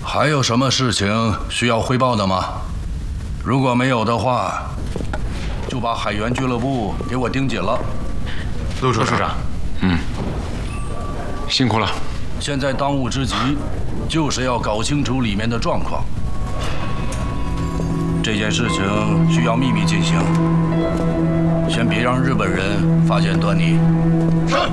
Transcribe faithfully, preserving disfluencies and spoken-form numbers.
还有什么事情需要汇报的吗？如果没有的话，就把海员俱乐部给我盯紧了。 陆处长， 嗯，辛苦了。 现在当务之急就是要搞清楚里面的状况。这件事情需要秘密进行，先别让日本人发现端倪。是。